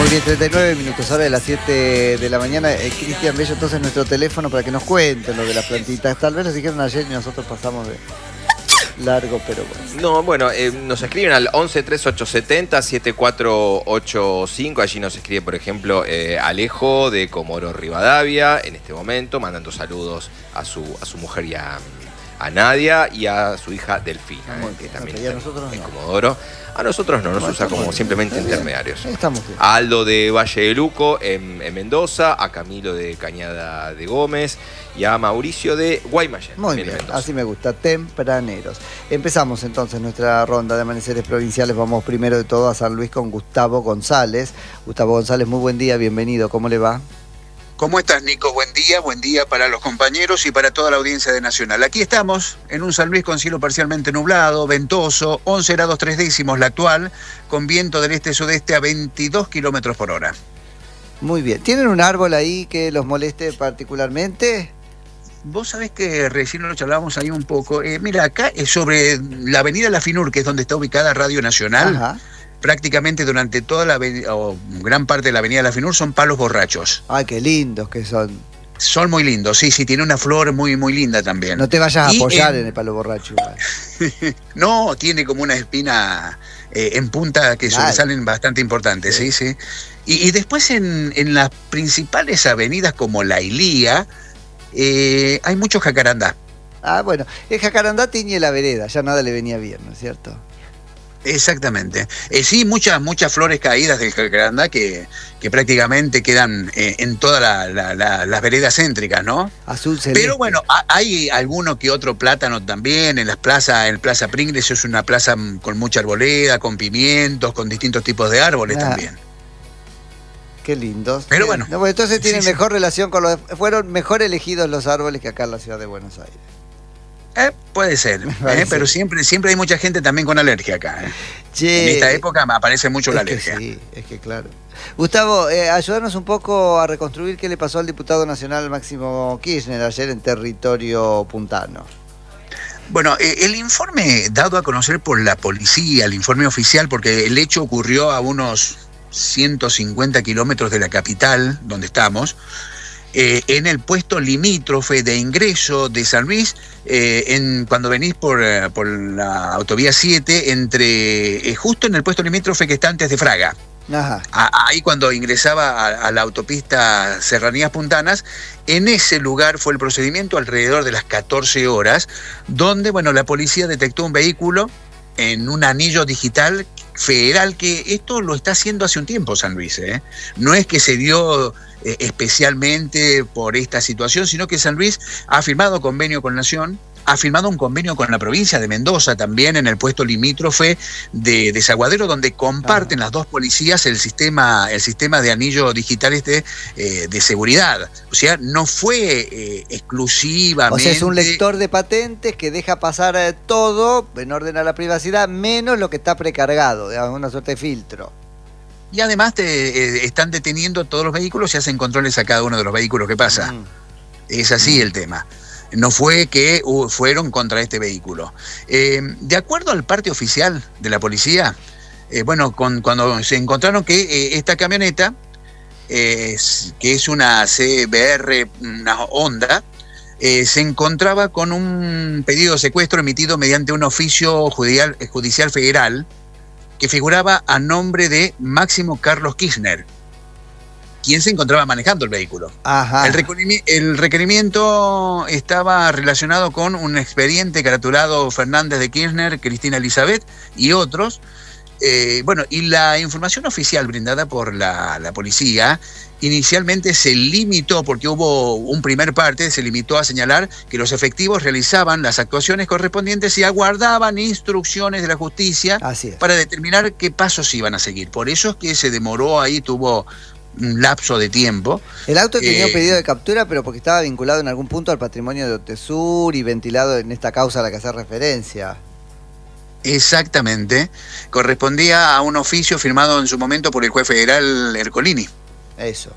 Muy bien, 39 minutos, ahora de las 7 de la mañana. Cristian Bello, entonces nuestro teléfono para que nos cuenten lo de las plantitas. Tal vez nos dijeron ayer y nosotros pasamos de largo, pero bueno. No, bueno, nos escriben al 11 3870 7485. Allí nos escribe, por ejemplo, Alejo de Comodoro Rivadavia, en este momento, mandando saludos a su mujer y a Nadia y a su hija Delfina, que también está en Comodoro. A nosotros no, nos usa como simplemente intermediarios. Estamos bien. A Aldo de Valle de Luco en Mendoza, a Camilo de Cañada de Gómez y a Mauricio de Guaymallén. Muy bien, así me gusta, tempraneros. Empezamos entonces nuestra ronda de amaneceres provinciales. Vamos primero de todo a San Luis con Gustavo González. Gustavo González, muy buen día, bienvenido, ¿cómo le va? ¿Cómo estás, Nico? Buen día para los compañeros y para toda la audiencia de Nacional. Aquí estamos, en un San Luis con cielo parcialmente nublado, ventoso, 11 grados 3 décimos la actual, con viento del este-sudeste a 22 kilómetros por hora. Muy bien. ¿Tienen un árbol ahí que los moleste particularmente? Vos sabés que recién lo charlábamos ahí un poco. Mira, acá sobre la avenida La Finur, que es donde está ubicada Radio Nacional. Ajá. Prácticamente durante toda la o gran parte de la avenida La Finur son palos borrachos. Ay, qué lindos que son. Son muy lindos, sí, tiene una flor muy linda también. No te vayas a apoyar en el palo borracho. No, tiene como una espina en punta que sobresalen bastante importantes, sí. Y después en las principales avenidas como La Ilía, hay mucho jacarandá. Ah, bueno, el jacarandá tiñe la vereda, ya nada le venía bien, ¿no es cierto? Exactamente. Sí, muchas flores caídas del jacarandá que prácticamente quedan en todas las veredas céntricas, ¿no? Azul celeste. Pero bueno, hay alguno que otro plátano también en Plaza Pringles. Es una plaza con mucha arboleda, con pimientos, con distintos tipos de árboles también. Qué lindos. Pero bueno. No, entonces tienen mejor relación con los... Fueron mejor elegidos los árboles que acá en la ciudad de Buenos Aires. Puede ser, pero siempre hay mucha gente también con alergia acá. En esta época me aparece mucho la alergia. Sí, es que claro. Gustavo, ayúdanos un poco a reconstruir qué le pasó al diputado nacional Máximo Kirchner ayer en territorio puntano. Bueno, el informe dado a conocer por la policía, el informe oficial, porque el hecho ocurrió a unos 150 kilómetros de la capital, donde estamos, en el puesto limítrofe de ingreso de San Luis, cuando venís por la autovía 7, justo en el puesto limítrofe que está antes de Fraga. Ajá. Ahí cuando ingresaba a la autopista Serranías Puntanas, en ese lugar fue el procedimiento alrededor de las 14 horas, donde la policía detectó un vehículo en un anillo digital federal, que esto lo está haciendo hace un tiempo San Luis, No es que se dio especialmente por esta situación, sino que San Luis ha firmado convenio con Nación, ha firmado un convenio con la provincia de Mendoza también en el puesto limítrofe de Desaguadero, donde comparten las dos policías el sistema de anillo digital de seguridad. O sea, no fue exclusivamente... O sea, es un lector de patentes que deja pasar todo en orden a la privacidad, menos lo que está precargado, digamos, una suerte de filtro. Y además están deteniendo todos los vehículos y hacen controles a cada uno de los vehículos que pasa. Es así el tema. No fue que fueron contra este vehículo. De acuerdo al parte oficial de la policía, cuando se encontraron que esta camioneta, que es una CBR, una Honda, se encontraba con un pedido de secuestro emitido mediante un oficio judicial federal que figuraba a nombre de Máximo Carlos Kirchner, quien se encontraba manejando el vehículo. Ajá. El requerimiento estaba relacionado con un expediente caratulado Fernández de Kirchner, Cristina Elizabeth y otros. Y la información oficial brindada por la policía inicialmente se limitó, porque hubo un primer parte, se limitó a señalar que los efectivos realizaban las actuaciones correspondientes y aguardaban instrucciones de la justicia para determinar qué pasos iban a seguir. Por eso es que se demoró ahí, tuvo un lapso de tiempo. El auto tenía un pedido de captura, pero porque estaba vinculado en algún punto al patrimonio de Otesur y ventilado en esta causa a la que hace referencia. Exactamente. Correspondía a un oficio firmado en su momento por el juez federal Ercolini. Eso.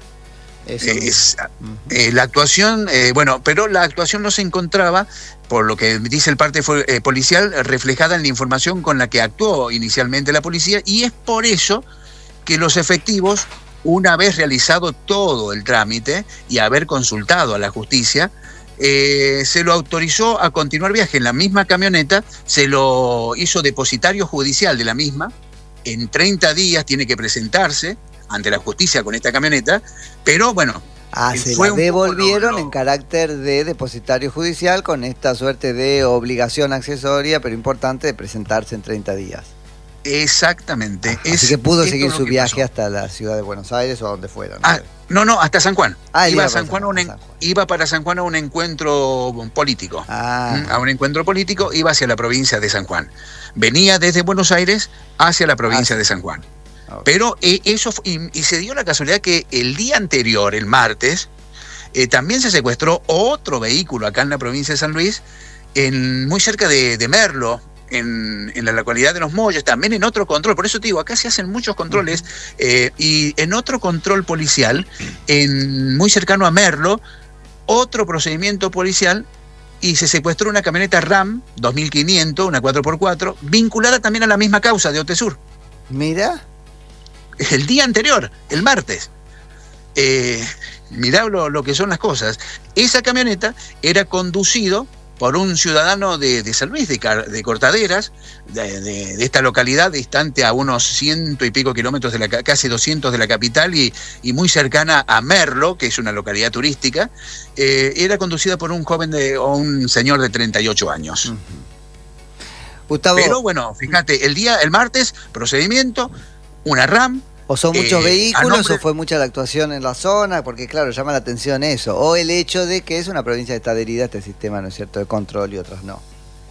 La actuación, pero la actuación no se encontraba, por lo que dice el parte policial, reflejada en la información con la que actuó inicialmente la policía, y es por eso que los efectivos una vez realizado todo el trámite y haber consultado a la justicia, se lo autorizó a continuar viaje en la misma camioneta, se lo hizo depositario judicial de la misma, en 30 días tiene que presentarse ante la justicia con esta camioneta, pero bueno... se la devolvieron en carácter de depositario judicial con esta suerte de obligación accesoria, pero importante, de presentarse en 30 días. Exactamente. Así que pudo seguir su viaje hasta la ciudad de Buenos Aires o a donde fuera. No, hasta San Juan. Iba para San Juan a un encuentro político. A un encuentro político, iba hacia la provincia de San Juan. Venía desde Buenos Aires hacia la provincia de San Juan. Okay. Pero eso, y se dio la casualidad que el día anterior, el martes, también se secuestró otro vehículo acá en la provincia de San Luis, muy cerca de Merlo, en la localidad de Los Molles, también en otro control. Por eso te digo, acá se hacen muchos controles, y en otro control policial, muy cercano a Merlo, otro procedimiento policial, y se secuestró una camioneta RAM 2500, una 4x4, vinculada también a la misma causa de Otesur. Mira. El día anterior, el martes. Mirá lo que son las cosas. Esa camioneta era conducido por un ciudadano de San Luis, de Cortaderas, de esta localidad distante a unos 100 y pico kilómetros, casi 200 de la capital, y muy cercana a Merlo, que es una localidad turística. Era conducida por un joven o un señor de 38 años. Uh-huh. Gustavo, pero bueno, fíjate, el martes, procedimiento, una RAM. ¿O son muchos vehículos o fue mucha la actuación en la zona? Porque claro, llama la atención eso. O el hecho de que es una provincia que está adherida a este sistema, ¿no es cierto?, de control, y otras no.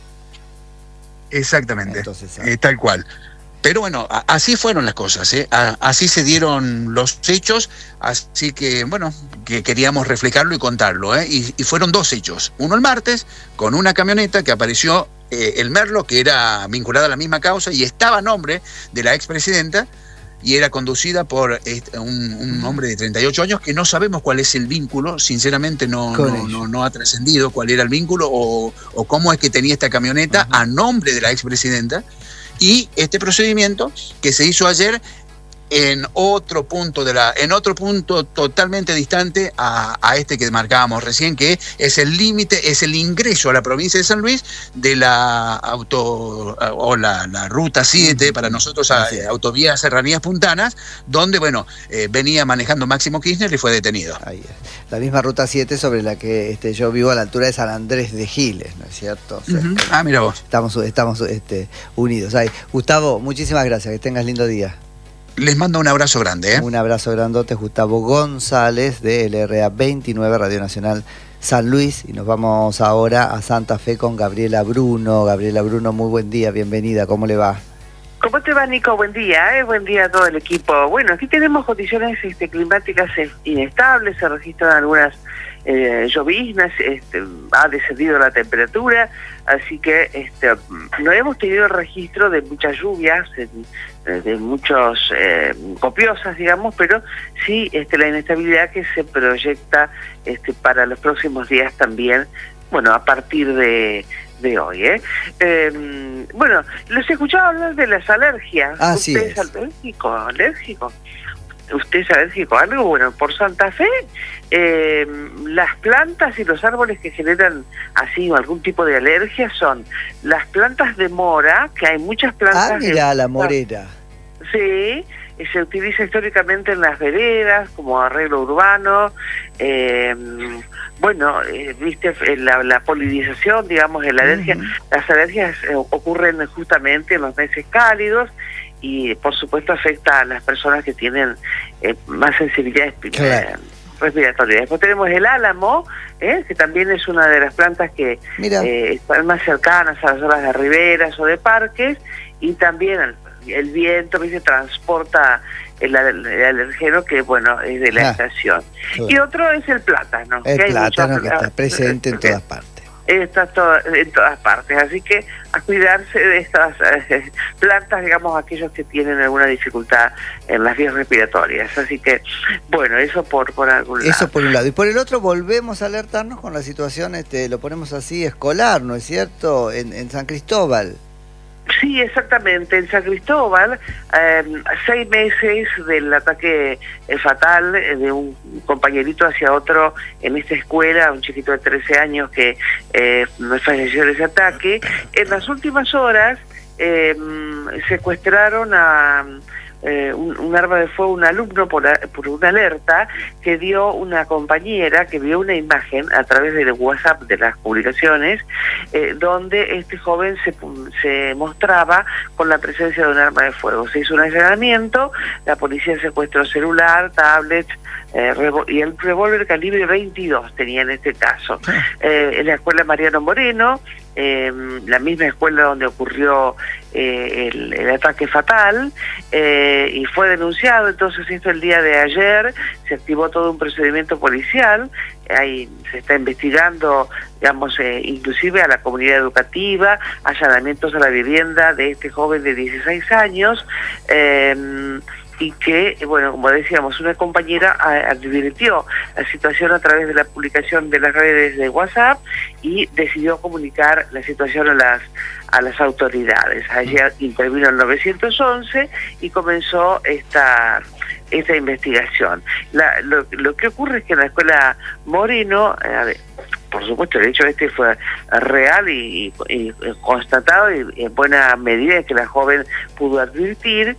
Exactamente. Entonces, tal cual. Pero bueno, así fueron las cosas, así se dieron los hechos, así que bueno, que queríamos reflejarlo y contarlo, y fueron dos hechos. Uno el martes, con una camioneta que apareció, el Merlo, que era vinculada a la misma causa y estaba a nombre de la expresidenta, y era conducida por un hombre de 38 años que no sabemos cuál es el vínculo, sinceramente no ha trascendido cuál era el vínculo o cómo es que tenía esta camioneta a nombre de la expresidenta. Y este procedimiento que se hizo ayer en otro punto totalmente distante a este que marcábamos recién, que es el límite, es el ingreso a la provincia de San Luis de la la ruta 7, para nosotros autovía Serranías Puntanas, donde venía manejando Máximo Kirchner y fue detenido. Ahí es. La misma ruta 7 sobre la que yo vivo a la altura de San Andrés de Giles, ¿no es cierto? O sea, mira vos. Estamos unidos ahí. Gustavo, muchísimas gracias, que tengas lindo día. Les mando un abrazo grande. Un abrazo grandote, Gustavo González, de LRA 29, Radio Nacional San Luis. Y nos vamos ahora a Santa Fe con Gabriela Bruno. Gabriela Bruno, muy buen día, bienvenida, ¿cómo le va? ¿Cómo te va, Nico? Buen día, buen día a todo el equipo. Bueno, aquí tenemos condiciones climáticas inestables, se registran algunas lloviznas, ha descendido la temperatura, así que no hemos tenido el registro de muchas lluvias, de muchos copiosas, digamos, pero sí la inestabilidad que se proyecta para los próximos días también, bueno, a partir de hoy, bueno, los he escuchado hablar de las alergias. Así ¿Usted es alérgico? ¿Usted es alérgico a algo? Bueno, por Santa Fe, las plantas y los árboles que generan así algún tipo de alergia son las plantas de mora, que hay muchas plantas... mira, la morera. Sí, se utiliza históricamente en las veredas como arreglo urbano. Viste, la polinización, digamos, de la alergia. Las alergias ocurren justamente en los meses cálidos y por supuesto afecta a las personas que tienen más sensibilidad respiratoria. Después tenemos el álamo, que también es una de las plantas que están más cercanas a las zonas de riberas o de parques, y también el viento se transporta el alergeno, que bueno, es de la estación. Y otro es el plátano. El plátano que está presente en todas partes. Está en todas partes, así que a cuidarse de estas plantas, digamos, aquellos que tienen alguna dificultad en las vías respiratorias. Así que, bueno, eso por algún lado. Eso por un lado. Y por el otro, volvemos a alertarnos con la situación, lo ponemos así, escolar, ¿no es cierto?, en San Cristóbal. Sí, exactamente. En San Cristóbal, 6 meses del ataque fatal de un compañerito hacia otro en esta escuela, un chiquito de 13 años que falleció en ese ataque. En las últimas horas secuestraron a un arma de fuego, un alumno por una alerta que dio una compañera que vio una imagen a través del WhatsApp de las publicaciones donde este joven se mostraba con la presencia de un arma de fuego. Se hizo un allanamiento, la policía secuestró celular, tablets y el revólver calibre 22 tenía en este caso. En la escuela Mariano Moreno, la misma escuela donde ocurrió el ataque fatal, y fue denunciado. Entonces esto el día de ayer se activó todo un procedimiento policial. Ahí se está investigando, digamos, inclusive a la comunidad educativa, allanamientos a la vivienda de este joven de 16 años, y que, bueno, como decíamos, una compañera advirtió la situación a través de la publicación de las redes de WhatsApp y decidió comunicar la situación a las autoridades. Ayer intervino el 911 y comenzó esta investigación. Lo que ocurre es que en la escuela Moreno, por supuesto, el hecho fue real y constatado, y en buena medida que la joven pudo advertir,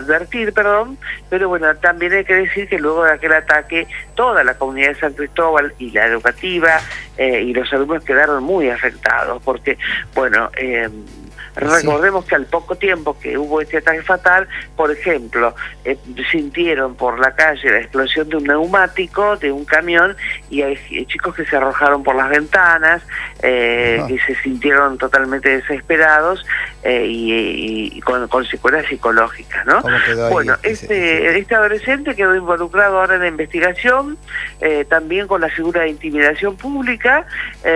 pero bueno, también hay que decir que luego de aquel ataque, toda la comunidad de San Cristóbal y la educativa y los alumnos quedaron muy afectados, porque, bueno, recordemos que al poco tiempo que hubo este ataque fatal, por ejemplo, sintieron por la calle la explosión de un neumático, de un camión, y hay chicos que se arrojaron por las ventanas, que se sintieron totalmente desesperados y con secuelas psicológicas, ¿no? Bueno, este adolescente quedó involucrado ahora en la investigación, también con la figura de intimidación pública,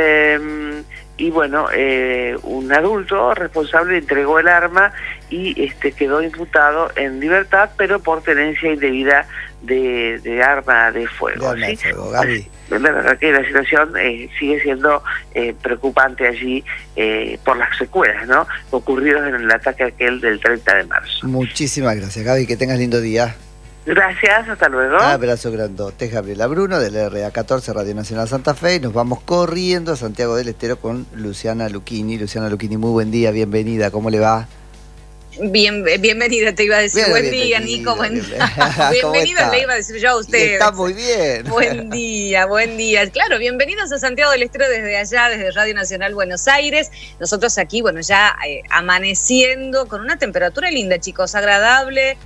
y bueno, un adulto responsable entregó el arma y quedó imputado en libertad, pero por tenencia indebida de arma de fuego. ¿Sí? Gaby. La verdad que la situación sigue siendo preocupante allí por las secuelas, ¿no?, ocurridas en el ataque aquel del 30 de marzo. Muchísimas gracias, Gaby, que tengas lindo día. Gracias, hasta luego. Abrazo grandote. Es Gabriela Bruno del RA14 Radio Nacional Santa Fe, y nos vamos corriendo a Santiago del Estero con Luciana Lucchini. Luciana Lucchini, muy buen día, bienvenida, ¿cómo le va? Bienvenida, te iba a decir. Buen día, Nico, buen día. Bienvenidos, le iba a decir yo a ustedes. Está muy bien. Buen día. Claro, bienvenidos a Santiago del Estero desde allá, desde Radio Nacional Buenos Aires. Nosotros aquí, bueno, ya amaneciendo con una temperatura linda, chicos, agradable.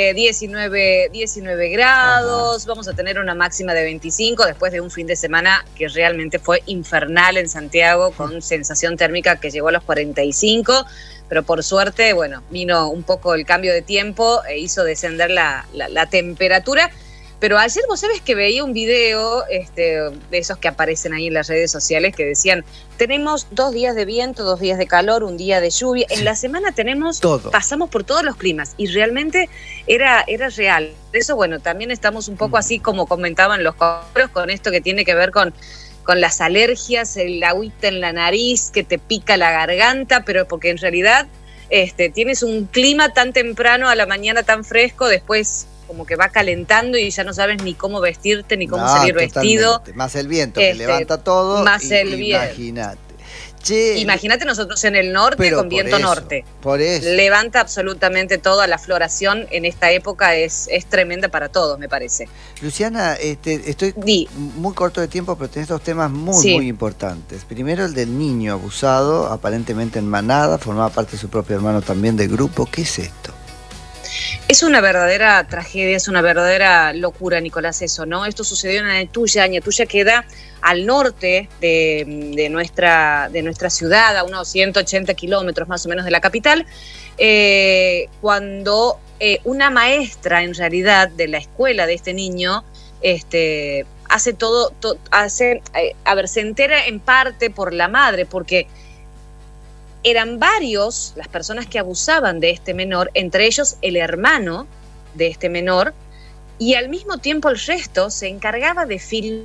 19 grados, vamos a tener una máxima de 25 después de un fin de semana que realmente fue infernal en Santiago, con sensación térmica que llegó a los 45, pero por suerte, bueno, vino un poco el cambio de tiempo e hizo descender la temperatura. Pero ayer vos sabés que veía un video de esos que aparecen ahí en las redes sociales que decían, tenemos 2 días de viento, 2 días de calor, un día de lluvia. En la semana tenemos todo. Pasamos por todos los climas y realmente era real. Por eso, bueno, también estamos un poco así como comentaban los coros con esto que tiene que ver con las alergias, el agüita en la nariz que te pica la garganta, pero porque en realidad tienes un clima tan temprano a la mañana tan fresco, después como que va calentando y ya no sabes ni cómo vestirte, ni cómo salir vestido. Más el viento que levanta todo. Más el viento. Imagínate nosotros en el norte con viento norte. Por eso. Levanta absolutamente toda la floración en esta época, es tremenda para todos, me parece. Luciana, estoy muy corto de tiempo, pero tenés 2 temas muy importantes. Primero, el del niño abusado, aparentemente en manada, formaba parte de su propio hermano también del grupo. ¿Qué es esto? Es una verdadera tragedia, es una verdadera locura, Nicolás, eso, ¿no? Esto sucedió en Añatuya. Añatuya queda al norte de nuestra ciudad, a unos 180 kilómetros más o menos de la capital, cuando una maestra, en realidad, de la escuela de este niño, hace todo, se entera en parte por la madre, porque eran varios las personas que abusaban de este menor, entre ellos el hermano de este menor, y al mismo tiempo el resto se encargaba de filmar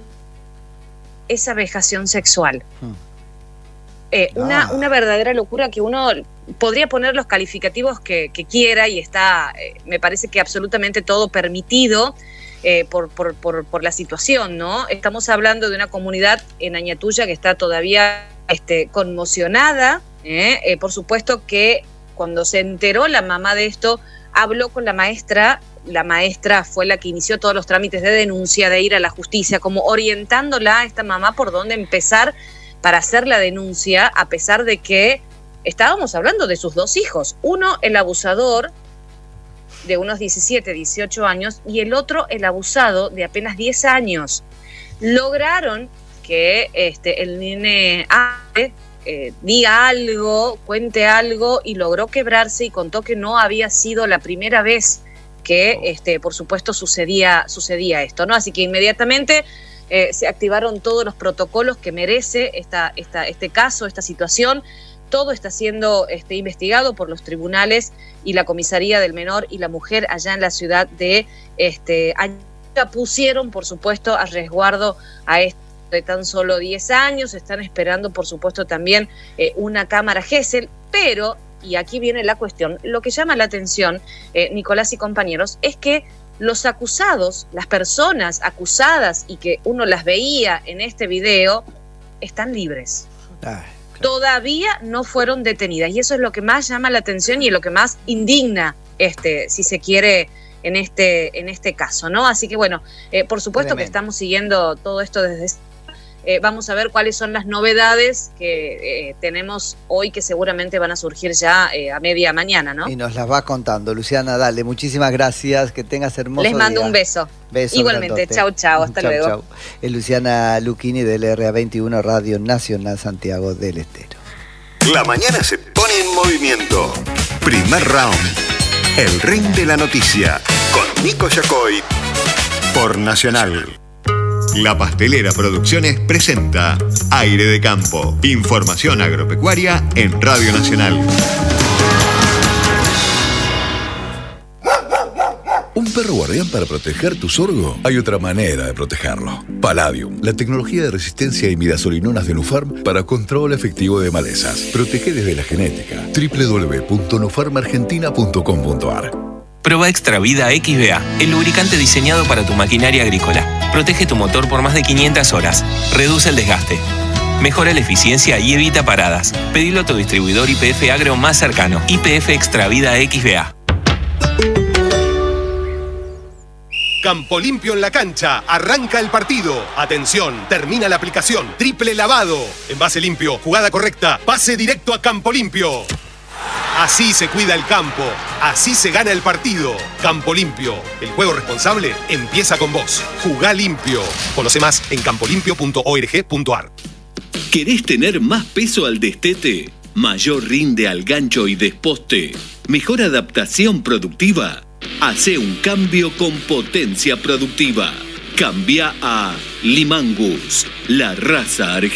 esa vejación sexual. Una verdadera locura que uno podría poner los calificativos que quiera y está, me parece que absolutamente todo permitido por la situación, ¿no? Estamos hablando de una comunidad en Añatuya que está todavía conmocionada, por supuesto que cuando se enteró la mamá de esto, habló con la maestra fue la que inició todos los trámites de denuncia, de ir a la justicia, como orientándola a esta mamá por dónde empezar para hacer la denuncia, a pesar de que estábamos hablando de sus 2 hijos. Uno, el abusador, de unos 17, 18 años, y el otro, el abusado, de apenas 10 años. Lograron que el nene diga algo, cuente algo, y logró quebrarse y contó que no había sido la primera vez que, por supuesto, sucedía esto, ¿no? Así que inmediatamente se activaron todos los protocolos que merece este caso, esta situación. Todo está siendo investigado por los tribunales y la comisaría del menor y la mujer allá en la ciudad de Añatuya pusieron, por supuesto, a resguardo a de tan solo 10 años. Están esperando, por supuesto, también una cámara Gesell, pero, y aquí viene la cuestión, lo que llama la atención, Nicolás y compañeros, es que los acusados, las personas acusadas y que uno las veía en este video, están libres. Todavía no fueron detenidas, y eso es lo que más llama la atención y lo que más indigna, si se quiere, en este caso, ¿no? Así que bueno, por supuesto que estamos siguiendo todo esto desde... vamos a ver cuáles son las novedades que tenemos hoy, que seguramente van a surgir ya a media mañana, ¿no? Y nos las va contando. Luciana, dale, muchísimas gracias, que tengas hermoso día. Les mando un beso. Igualmente, chau, hasta luego. Chau. Es Luciana Lucchini del LRA21 Radio Nacional Santiago del Estero. La mañana se pone en movimiento. Primer round. El ring de la noticia. Con Nico Yacoy. Por Nacional. La Pastelera Producciones presenta Aire de Campo. Información agropecuaria en Radio Nacional. ¿Un perro guardián para proteger tu sorgo? Hay otra manera de protegerlo. Palladium, la tecnología de resistencia a imidazolinonas de Nufarm para control efectivo de malezas. Protege desde la genética. www.nufarmargentina.com.ar. Proba Extra Vida XVA, el lubricante diseñado para tu maquinaria agrícola. Protege tu motor por más de 500 horas. Reduce el desgaste. Mejora la eficiencia y evita paradas. Pedilo a tu distribuidor YPF Agro más cercano. YPF Extra Vida XVA. Campo Limpio en la cancha. Arranca el partido. Atención, termina la aplicación. Triple lavado. Envase limpio, jugada correcta. Pase directo a Campo Limpio. Así se cuida el campo. Así se gana el partido. Campo Limpio. El juego responsable empieza con vos. Jugá limpio. Conoce más en campolimpio.org.ar. ¿Querés tener más peso al destete? ¿Mayor rinde al gancho y desposte? ¿Mejor adaptación productiva? Hacé un cambio con potencia productiva. Cambia a Limangus, la raza argentina.